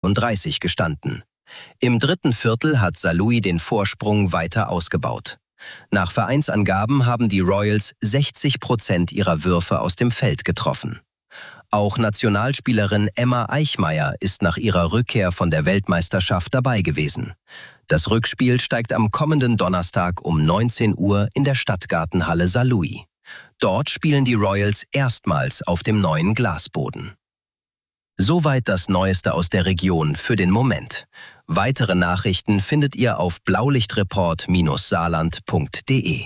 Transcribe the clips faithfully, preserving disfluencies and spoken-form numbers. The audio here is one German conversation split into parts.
dreißig gestanden. Im dritten Viertel hat Saarlouis den Vorsprung weiter ausgebaut. Nach Vereinsangaben haben die Royals sechzig Prozent ihrer Würfe aus dem Feld getroffen. Auch Nationalspielerin Emma Eichmeyer ist nach ihrer Rückkehr von der Weltmeisterschaft dabei gewesen. Das Rückspiel steigt am kommenden Donnerstag um neunzehn Uhr in der Stadtgartenhalle Saarlouis. Dort spielen die Royals erstmals auf dem neuen Glasboden. Soweit das Neueste aus der Region für den Moment. Weitere Nachrichten findet ihr auf blaulichtreport Bindestrich saarland Punkt de.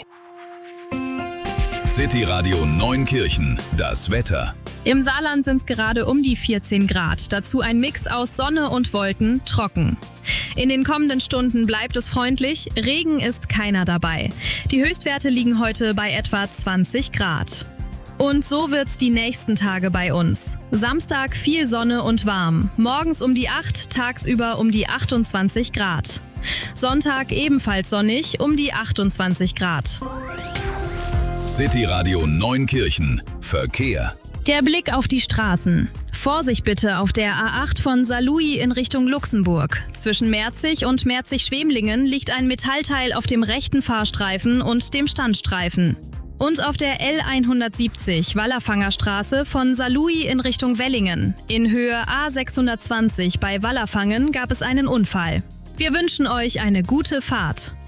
City Radio Neunkirchen, das Wetter. Im Saarland sind es gerade um die vierzehn Grad. Dazu ein Mix aus Sonne und Wolken, trocken. In den kommenden Stunden bleibt es freundlich, Regen ist keiner dabei. Die Höchstwerte liegen heute bei etwa zwanzig Grad. Und so wird's die nächsten Tage bei uns. Samstag viel Sonne und warm. Morgens um die acht, tagsüber um die achtundzwanzig Grad. Sonntag ebenfalls sonnig, um die achtundzwanzig Grad. City Radio Neunkirchen, Verkehr. Der Blick auf die Straßen. Vorsicht bitte auf der A acht von Saarlouis in Richtung Luxemburg. Zwischen Merzig und Merzig-Schwemlingen liegt ein Metallteil auf dem rechten Fahrstreifen und dem Standstreifen. Und auf der L hundertsiebzig Wallerfangerstraße von Saarlouis in Richtung Wellingen. In Höhe A sechshundertzwanzig bei Wallerfangen gab es einen Unfall. Wir wünschen euch eine gute Fahrt.